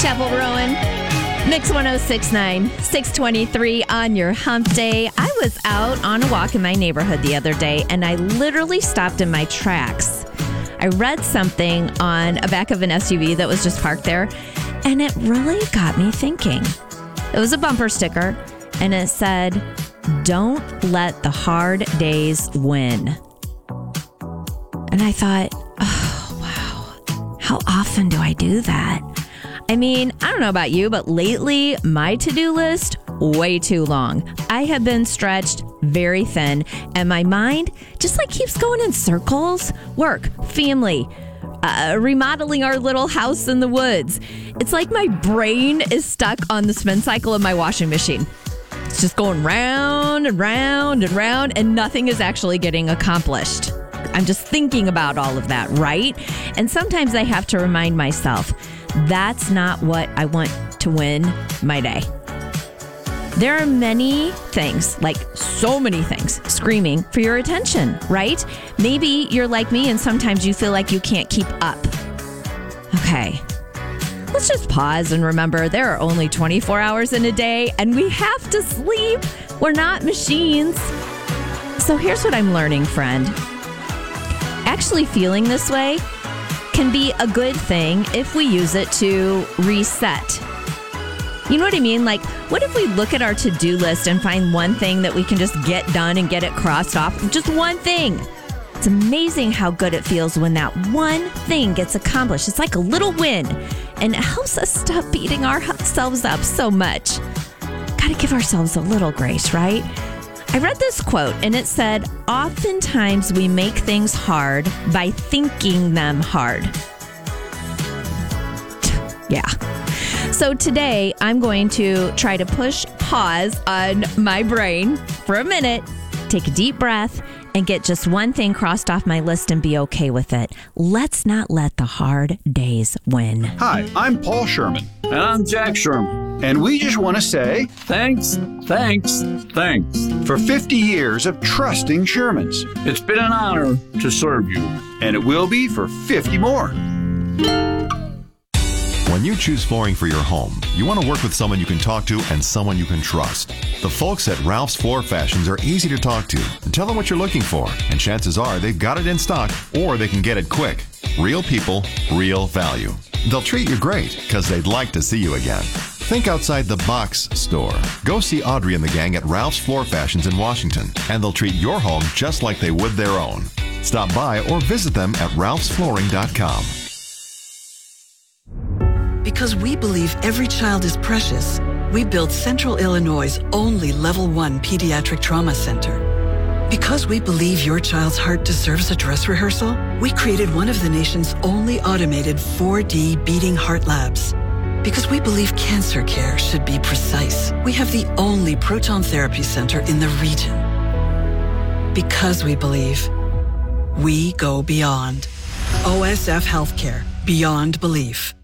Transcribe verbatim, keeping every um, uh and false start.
Chapel Rowan. Mix one oh six point nine, six twenty-three on your hump day. I was out on a walk in my neighborhood the other day, and I literally stopped in my tracks. I read something on a back of an S U V that was just parked there, and it really got me thinking. It was a bumper sticker, and it said, "Don't let the hard days win." And I thought, oh, wow, how often do I do that? I mean, I don't know about you, but lately, my to-do list, way too long. I have been stretched very thin, and my mind just like keeps going in circles. Work, family, uh, remodeling our little house in the woods. It's like my brain is stuck on the spin cycle of my washing machine. It's just going round and round and round, and nothing is actually getting accomplished. I'm just thinking about all of that, right? And sometimes I have to remind myself, that's not what I want to win my day. There are many things, like so many things, screaming for your attention, right? Maybe you're like me and sometimes you feel like you can't keep up. Okay, let's just pause and remember there are only twenty-four hours in a day and we have to sleep. We're not machines. So here's what I'm learning, friend. Actually feeling this way can be a good thing if we use it to reset. You know what I mean? Like, what if we look at our to-do list and find one thing that we can just get done and get it crossed off? Just one thing. It's amazing how good it feels when that one thing gets accomplished. It's like a little win, and it helps us stop beating ourselves up so much. Gotta give ourselves a little grace, right? I read this quote, and it said, oftentimes we make things hard by thinking them hard. Yeah. So today, I'm going to try to push pause on my brain for a minute, take a deep breath, and get just one thing crossed off my list and be okay with it. Let's not let the hard days win. Hi, I'm Paul Sherman. And I'm Jack Sherman. And we just want to say thanks, thanks, thanks for fifty years of trusting Shermans. It's been an honor to serve you. And it will be for fifty more. When you choose flooring for your home, you want to work with someone you can talk to and someone you can trust. The folks at Ralph's Floor Fashions are easy to talk to. Tell them what you're looking for, and chances are they've got it in stock or they can get it quick. Real people, real value. They'll treat you great because they'd like to see you again. Think outside the box store. Go see Audrey and the gang at Ralph's Floor Fashions in Washington, and they'll treat your home just like they would their own. Stop by or visit them at ralphs flooring dot com. Because we believe every child is precious, we built Central Illinois' only Level one Pediatric Trauma Center. Because we believe your child's heart deserves a dress rehearsal, we created one of the nation's only automated four D beating heart labs. Because we believe cancer care should be precise, we have the only proton therapy center in the region. Because we believe, we go beyond. O S F Healthcare, beyond belief.